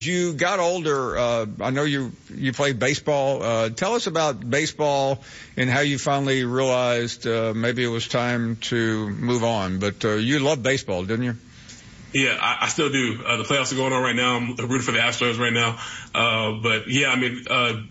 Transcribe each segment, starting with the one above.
You got older. I know you played baseball. Tell us about baseball and how you finally realized maybe it was time to move on. But you loved baseball, didn't you? Yeah, I still do. The playoffs are going on right now. I'm rooting for the Astros right now. But yeah, I mean,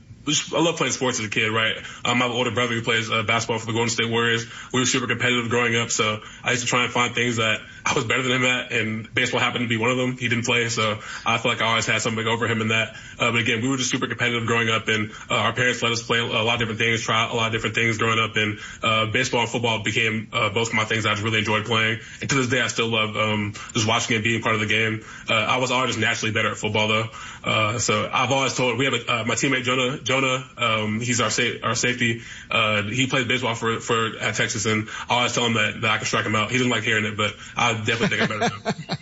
I love playing sports as a kid, right? I have an older brother who plays basketball for the Golden State Warriors. We were super competitive growing up, so I used to try and find things that I was better than him at, and baseball happened to be one of them. He didn't play, so I feel like I always had something over him in that. But again, we were just super competitive growing up, and our parents let us play a lot of different things, try a lot of different things growing up, and baseball and football became both of my things I just really enjoyed playing. And to this day, I still love just watching it, being part of the game. I was always just naturally better at football, though. So I've always told, we have my teammate Jonah, he's our safety. He plays baseball at Texas, and I always tell him that I can strike him out. He doesn't like hearing it, but I definitely think I'm better than him.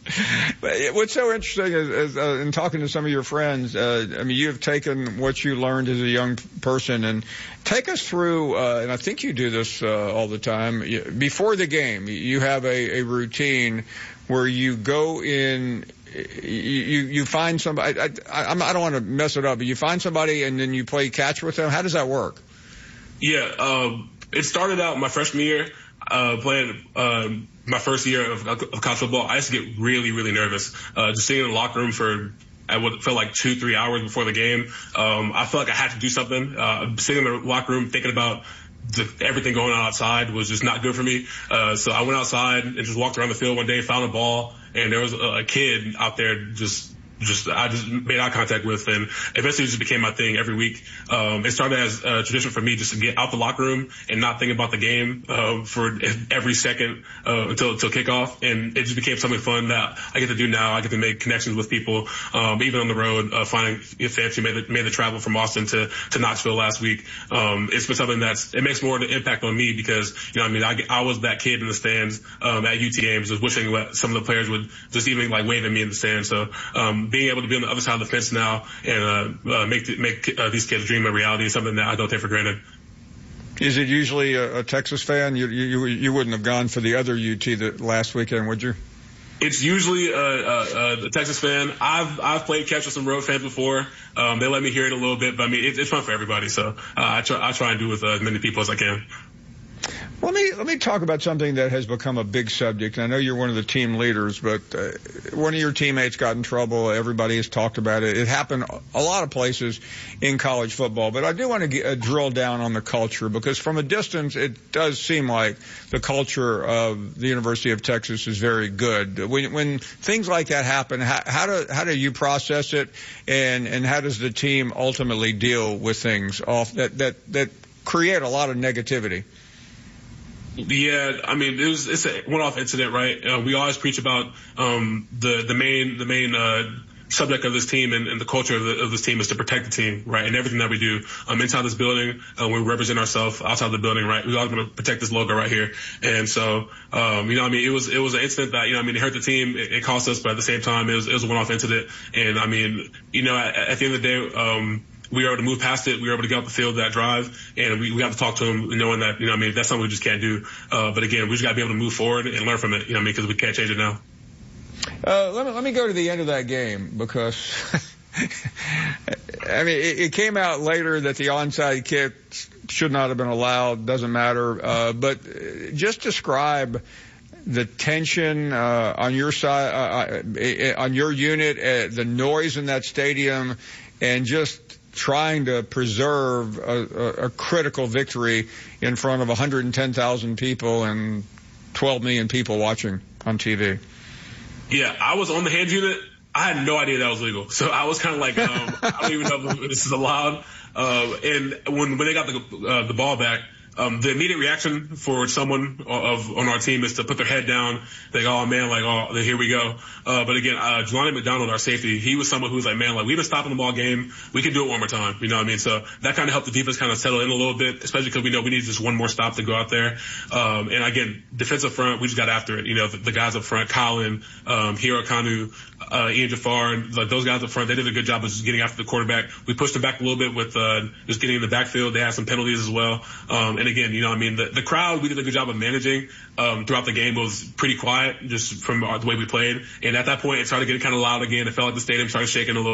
But what's so interesting is in talking to some of your friends, I mean, you have taken what you learned as a young person and take us through, and I think you do this all the time, before the game, you have a routine where you go in, you find somebody, I don't want to mess it up, but you find somebody and then you play catch with them. How does that work? Yeah, it started out my freshman year, playing my first year of college football. I used to get really, really nervous. Just sitting in the locker room for what felt like 2-3 hours before the game. I felt like I had to do something. Sitting in the locker room thinking about everything going on outside was just not good for me. So I went outside and just walked around the field one day, found a ball, and there was a kid out there I just made eye contact with, and eventually it just became my thing every week. It started as a tradition for me just to get out the locker room and not think about the game for every second until kickoff, and it just became something fun that I get to do now. I get to make connections with people, even on the road, finding fans who made the travel from Austin to Knoxville last week. It's been something it makes more of an impact on me because, you know, I mean, I was that kid in the stands at UT games, just wishing some of the players would just even like wave at me in the stands. So being able to be on the other side of the fence now and make these kids' dream a reality is something that I don't take for granted. Is it usually a Texas fan? You wouldn't have gone for the other UT last weekend, would you? It's usually a Texas fan. I've played catch with some road fans before. They let me hear it a little bit, but I mean it's fun for everybody. So I try and do with as many people as I can. Let me talk about something that has become a big subject. I know you're one of the team leaders, but one of your teammates got in trouble. Everybody has talked about it. It happened a lot of places in college football, but I do want to drill down on the culture because from a distance, it does seem like the culture of the University of Texas is very good. When things like that happen, how do you process it, and how does the team ultimately deal with things that create a lot of negativity? Yeah, I mean, it's a one-off incident, right? We always preach about the main subject of this team and the culture of this team is to protect the team, right? And everything that we do inside this building, we represent ourselves outside the building, right? We always want to protect this logo right here. And so, you know, I mean, it was an incident that, you know, I mean, it hurt the team, it cost us, but at the same time, it was a one-off incident. And I mean, you know, at the end of the day, we were able to move past it. We were able to get off the field that drive, and we got to talk to him, knowing that, you know, I mean, that's something we just can't do. But again, we just got to be able to move forward and learn from it, you know, I mean, because we can't change it now. Let me go to the end of that game because, I mean, it came out later that the onside kick should not have been allowed. Doesn't matter. But just describe the tension on your side, on your unit, the noise in that stadium, and just trying to preserve a critical victory in front of 110,000 people and 12 million people watching on TV. Yeah, I was on the hands unit. I had no idea that was legal. So I was kind of like, I don't even know if this is allowed. And when they got the ball back, the immediate reaction for someone on our team is to put their head down. They go, oh man, like, oh, here we go. But again, Jelani McDonald, our safety, he was someone who was like, man, like, we've been stopping the ball game. We can do it one more time. You know what I mean? So that kind of helped the defense kind of settle in a little bit, especially because we know we need just one more stop to go out there. And again, defensive front, we just got after it. You know, the guys up front, Colin, Hiro Kanu, Ian Jafar, like those guys up front, they did a good job of just getting after the quarterback. We pushed them back a little bit with just getting in the backfield. They had some penalties as well. And again, you know, I mean, the crowd, we did a good job of managing throughout the game. It was pretty quiet just from the way we played. And at that point, it started getting kind of loud again. It felt like the stadium started shaking a little